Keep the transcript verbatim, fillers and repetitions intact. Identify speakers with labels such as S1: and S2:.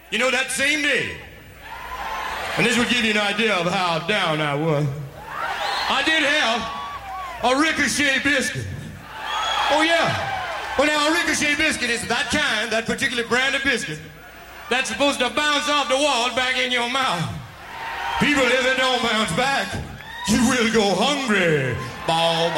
S1: You know, that same day, and this would give you an idea of how down I was, I did have a ricochet biscuit. Oh, yeah. Well, now, a ricochet biscuit is that kind, that particular brand of biscuit, that's supposed to bounce off the wall back in your mouth. People, if it don't bounce back, you will go hungry. Ball,